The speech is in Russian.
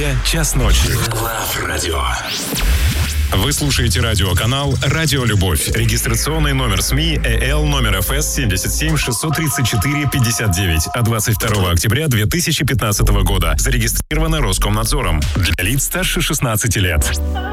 Москве час ночи. Love Radio. Вы слушаете радиоканал «Радио Любовь». Регистрационный номер СМИ ЭЛ номер ФС 77 634 59 от 22 октября 2015 года. Зарегистрировано Роскомнадзором. Для лиц старше 16 лет.